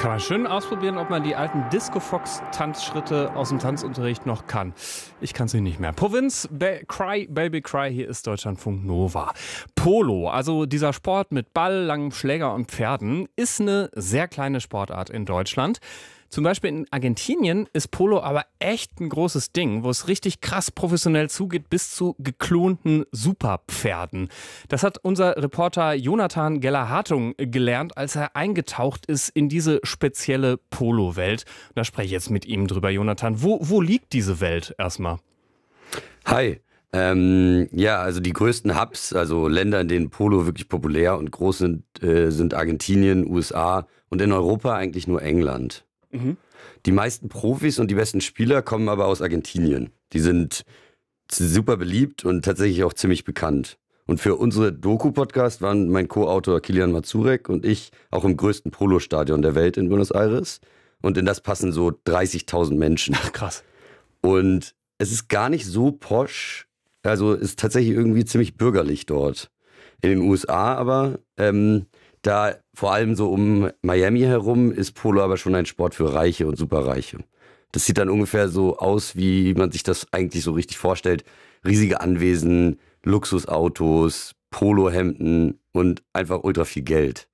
Kann man schön ausprobieren, ob man die alten Disco-Fox-Tanzschritte aus dem Tanzunterricht noch kann. Ich kann sie nicht mehr. Provinz, Cry, Baby Cry, hier ist Deutschlandfunk Nova. Polo, also dieser Sport mit Ball, langem Schläger und Pferden, ist eine sehr kleine Sportart in Deutschland. Zum Beispiel in Argentinien ist Polo aber echt ein großes Ding, wo es richtig krass professionell zugeht, bis zu geklonten Superpferden. Das hat unser Reporter Jonathan Geller-Hartung gelernt, als er eingetaucht ist in diese spezielle Polo-Welt. Da spreche ich jetzt mit ihm drüber, Jonathan. Wo liegt diese Welt erstmal? Hi. Also die größten Hubs, also Länder, in denen Polo wirklich populär und groß sind Argentinien, USA und in Europa eigentlich nur England. Die meisten Profis und die besten Spieler kommen aber aus Argentinien. Die sind super beliebt und tatsächlich auch ziemlich bekannt. Und für unsere Doku-Podcast waren mein Co-Autor Kilian Mazurek und ich auch im größten Polo-Stadion der Welt in Buenos Aires. Und in das passen so 30.000 Menschen. Ach, krass. Und es ist gar nicht so posch, also ist tatsächlich irgendwie ziemlich bürgerlich dort. In den USA aber, da vor allem so um Miami herum ist Polo aber schon ein Sport für Reiche und Superreiche. Das sieht dann ungefähr so aus, wie man sich das eigentlich so richtig vorstellt. Riesige Anwesen, Luxusautos, Polohemden und einfach ultra viel Geld.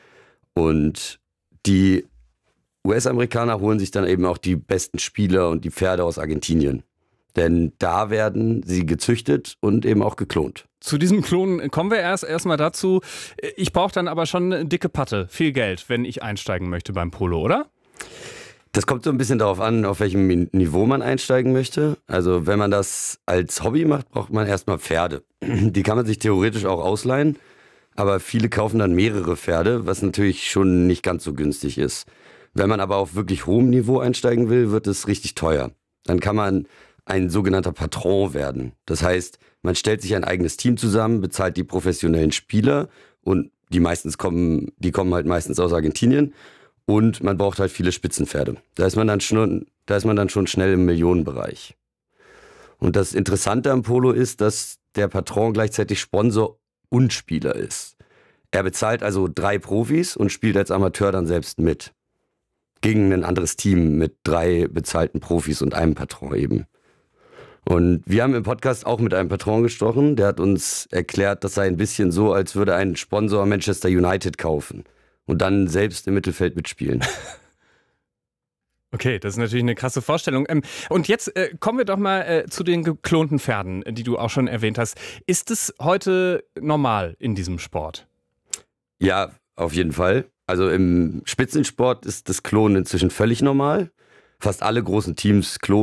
Und die US-Amerikaner holen sich dann eben auch die besten Spieler und die Pferde aus Argentinien. Denn da werden sie gezüchtet und eben auch geklont. Zu diesem Klonen kommen wir erstmal dazu. Ich brauche dann aber schon eine dicke Patte, viel Geld, wenn ich einsteigen möchte beim Polo, oder? Das kommt so ein bisschen darauf an, auf welchem Niveau man einsteigen möchte. Also wenn man das als Hobby macht, braucht man erstmal Pferde. Die kann man sich theoretisch auch ausleihen, aber viele kaufen dann mehrere Pferde, was natürlich schon nicht ganz so günstig ist. Wenn man aber auf wirklich hohem Niveau einsteigen will, wird es richtig teuer. Dann kann man ein sogenannter Patron werden. Das heißt, man stellt sich ein eigenes Team zusammen, bezahlt die professionellen Spieler und die kommen halt meistens aus Argentinien und man braucht halt viele Spitzenpferde. Da ist man dann schon schnell im Millionenbereich. Und das Interessante am Polo ist, dass der Patron gleichzeitig Sponsor und Spieler ist. Er bezahlt also 3 Profis und spielt als Amateur dann selbst mit. Gegen ein anderes Team mit 3 bezahlten Profis und einem Patron eben. Und wir haben im Podcast auch mit einem Patron gesprochen, der hat uns erklärt, das sei ein bisschen so, als würde ein Sponsor Manchester United kaufen und dann selbst im Mittelfeld mitspielen. Okay, das ist natürlich eine krasse Vorstellung. Und jetzt kommen wir doch mal zu den geklonten Pferden, die du auch schon erwähnt hast. Ist es heute normal in diesem Sport? Ja, auf jeden Fall. Also im Spitzensport ist das Klonen inzwischen völlig normal. Fast alle großen Teams klonen.